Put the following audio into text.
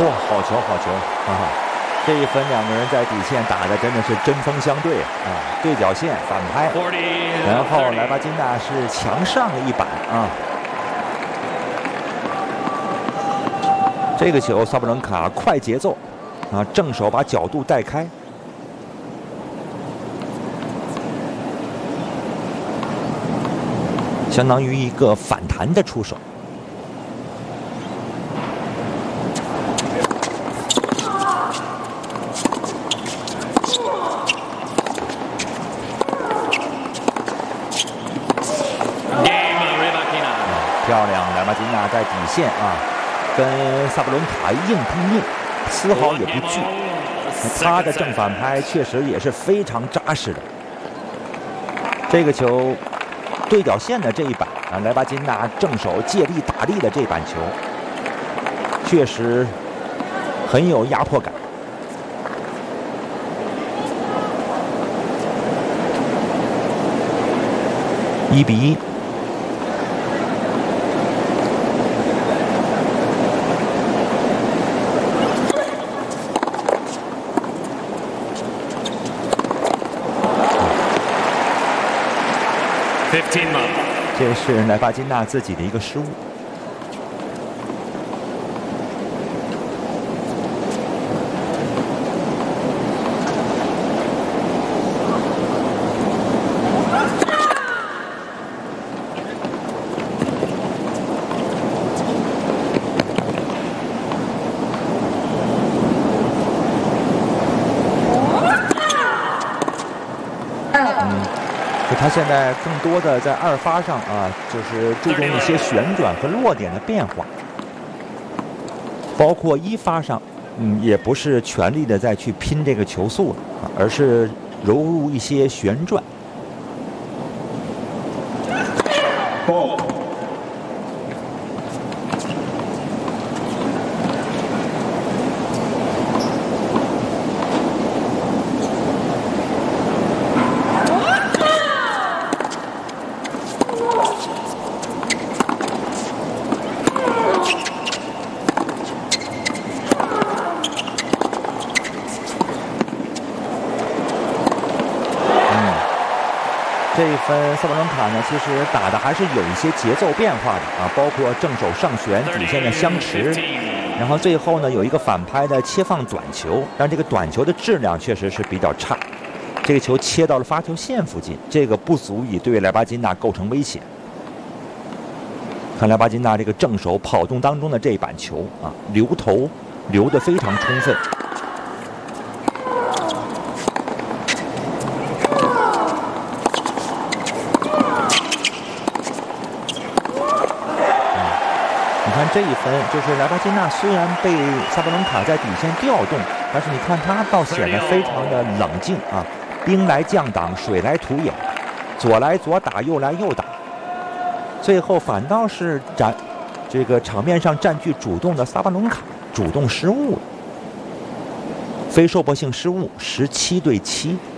嚯，好球，好球！这一分两个人在底线打的真的是针锋相对啊，对角线反拍，然后莱巴金纳是强上了一板啊。这个球萨布伦卡快节奏啊，正手把角度带开。 相当于一个反弹的出手。漂亮，莱巴金纳在底线啊，跟萨布伦卡硬碰硬，丝毫也不惧。他的正反拍确实也是非常扎实的。这个球。 对角线的这一板啊，莱巴金纳正手借力打力的这板球，确实很有压迫感。1比1。这是莱巴金纳自己的一个失误。他现在更多的在二发上啊，就是注重一些旋转和落点的变化，包括一发上，也不是全力的再去拼这个球速了啊，而是融入一些旋转。这一分萨布伦卡呢，其实打的还是有一些节奏变化的啊，包括正手上旋底线的相持，然后最后呢有一个反拍的切放短球，但这个短球的质量确实是比较差，这个球切到了发球线附近，这个不足以对莱巴金纳构成威胁。看莱巴金纳这个正手跑动当中的这一板球啊，留头留得非常充分。 你看这一分，就是莱巴金纳虽然被萨布伦卡在底线调动，但是你看他倒显得非常的冷静啊，兵来将挡，水来土掩，左来左打，右来右打，最后反倒是这个场面上占据主动的萨布伦卡主动失误了，非受迫性失误，17对7。